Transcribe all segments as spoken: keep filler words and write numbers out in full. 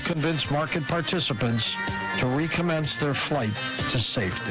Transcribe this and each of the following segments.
convince market participants to recommence their flight to safety.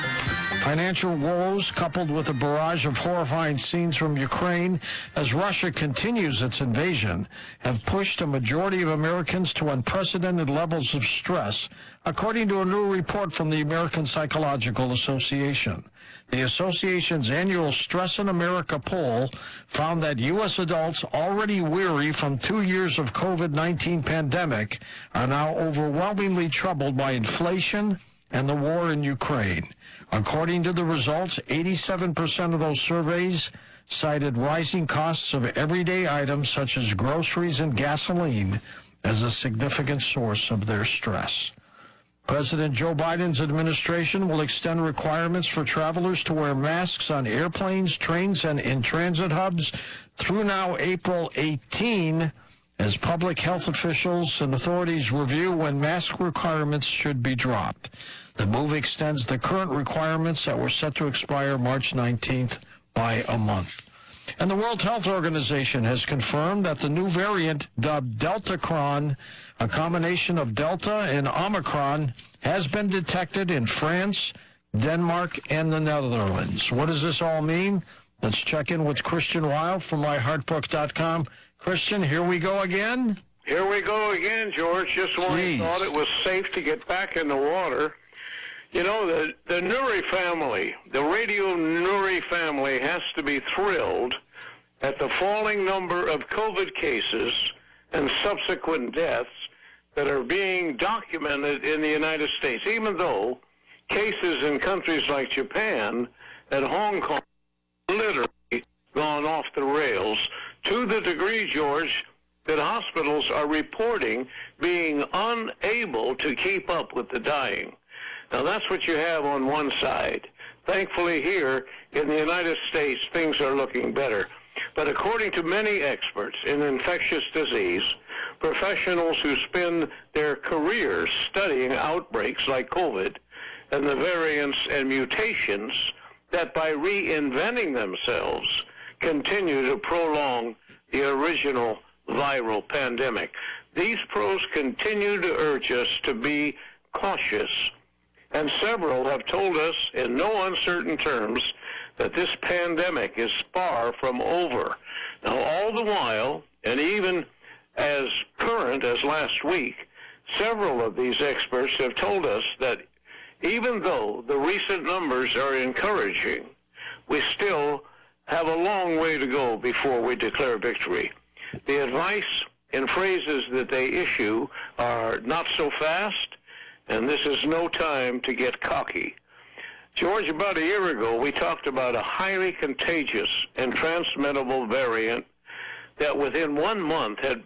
Financial woes coupled with a barrage of horrifying scenes from Ukraine as Russia continues its invasion have pushed a majority of Americans to unprecedented levels of stress, according to a new report from the American Psychological Association. The association's annual Stress in America poll found that U S adults already weary from two years of COVID nineteen pandemic are now overwhelmingly troubled by inflation and the war in Ukraine. According to the results, eighty-seven percent of those surveys cited rising costs of everyday items such as groceries and gasoline as a significant source of their stress. President Joe Biden's administration will extend requirements for travelers to wear masks on airplanes, trains, and in transit hubs through now April eighteenth, as public health officials and authorities review when mask requirements should be dropped. The move extends the current requirements that were set to expire March nineteenth by a month. And the World Health Organization has confirmed that the new variant, dubbed Deltacron, a combination of Delta and Omicron, has been detected in France, Denmark, and the Netherlands. What does this all mean? Let's check in with Christian Weil from my heart book dot com. Christian, here we go again. Here we go again, George. Just when we thought it was safe to get back in the water. You know, the, the Nuri family, the Radio Nuri family has to be thrilled at the falling number of COVID cases and subsequent deaths that are being documented in the United States, even though cases in countries like Japan and Hong Kong literally gone off the rails to the degree, George, that hospitals are reporting being unable to keep up with the dying. Now, that's what you have on one side. Thankfully, here in the United States, things are looking better. But according to many experts in infectious disease, professionals who spend their careers studying outbreaks like COVID and the variants and mutations that by reinventing themselves continue to prolong the original viral pandemic. These pros continue to urge us to be cautious, and several have told us in no uncertain terms that this pandemic is far from over. Now, all the while, and even as current as last week, several of these experts have told us that even though the recent numbers are encouraging, we still have a long way to go before we declare victory. The advice and phrases that they issue are not so fast, and this is no time to get cocky. George, about a year ago, we talked about a highly contagious and transmittable variant that within one month had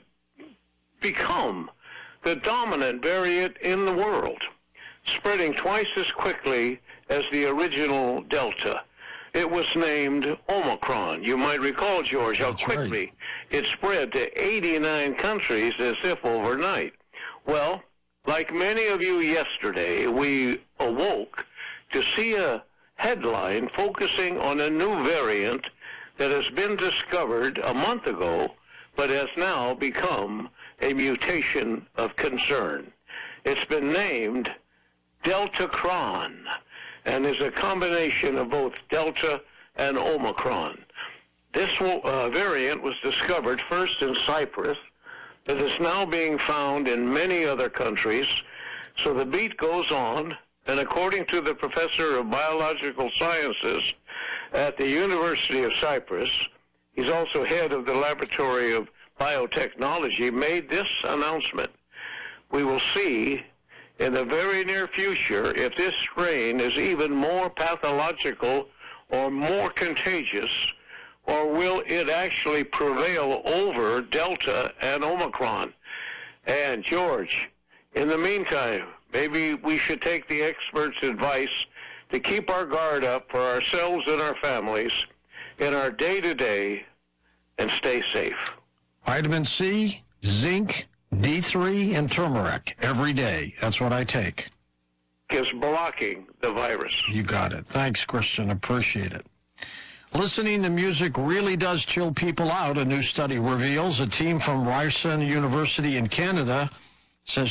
become the dominant variant in the world, spreading twice as quickly as the original Delta. It was named Omicron. You might recall, George, how That's quickly right. it spread to eighty-nine countries as if overnight. Well, like many of you yesterday, we awoke to see a headline focusing on a new variant that has been discovered a month ago, but has now become a mutation of concern. It's been named Deltacron, and is a combination of both Delta and Omicron. This uh, variant was discovered first in Cyprus, but is now being found in many other countries. So the beat goes on, and according to the professor of biological sciences at the University of Cyprus, he's also head of the Laboratory of Biotechnology, made this announcement. We will see in the very near future if this strain is even more pathological or more contagious, or will it actually prevail over Delta and Omicron? And George, in the meantime, maybe we should take the experts' advice to keep our guard up for ourselves and our families in our day-to-day and stay safe. Vitamin C, zinc, D three, and turmeric every day. That's what I take. Is blocking the virus. You got it. Thanks, Christian. Appreciate it. Listening to music really does chill people out, a new study reveals. A team from Ryerson University in Canada says